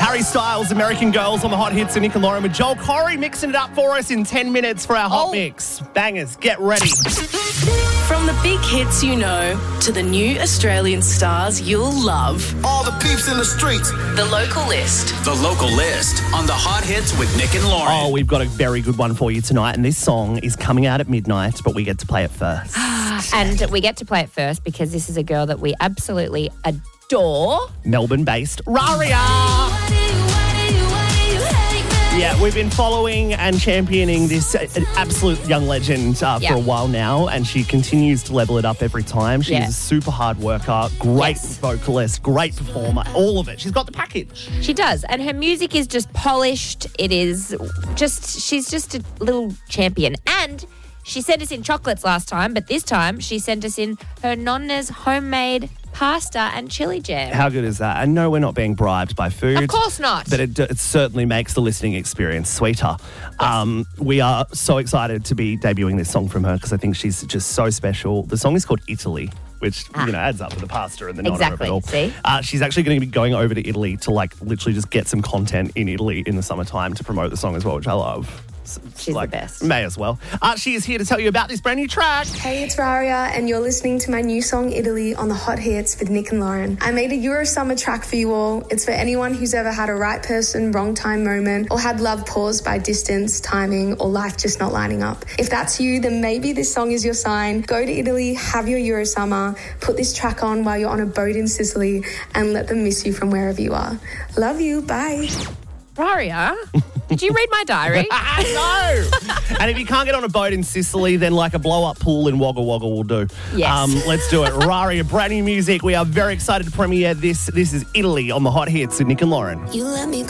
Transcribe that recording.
Harry Styles, American Girls on the Hot Hits, and Nick and Lauren with Joel Corey mixing it up for us in 10 minutes for our Hot Mix. Bangers, get ready. From the big hits you know to the new Australian stars you'll love. All the peeps in the streets. The Local List. The Local List on the Hot Hits with Nick and Lauren. Oh, we've got a very good one for you tonight, and this song is coming out at midnight, but we get to play it first. And we get to play it first because this is a girl that we absolutely adore. Melbourne-based Raria. Yeah, we've been following and championing this absolute young legend for a while now, and she continues to level it up every time. She's a super hard worker, great vocalist, great performer, all of it. She's got the package. She does, and her music is just polished. It is just, she's just a little champion. And she sent us in chocolates last time, but this time she sent us in her nonna's homemade pasta and chili jam. How good is that? I know we're not being bribed by food. Of course not. But it certainly makes the listening experience sweeter. Yes. We are so excited to be debuting this song from her because I think she's just so special. The song is called Italy, which adds up with the pasta and the nonna of it all. See? She's actually going to be going over to Italy to literally just get some content in Italy in the summertime to promote the song as well, which I love. She's the best. May as well. She is here to tell you about this brand new track. Hey, it's Raria, and you're listening to my new song, Italy, on the Hot Hits with Nick and Lauren. I made a Eurosummer track for you all. It's for anyone who's ever had a right person, wrong time moment, or had love paused by distance, timing, or life just not lining up. If that's you, then maybe this song is your sign. Go to Italy, have your Eurosummer, put this track on while you're on a boat in Sicily, and let them miss you from wherever you are. Love you. Bye. Raria, did you read my diary? No. And if you can't get on a boat in Sicily, then a blow-up pool in Wagga Wagga will do. Yes. Let's do it. Raria, brand new music. We are very excited to premiere this. This is Italy on the Hot Hits with Nick and Lauren. You let me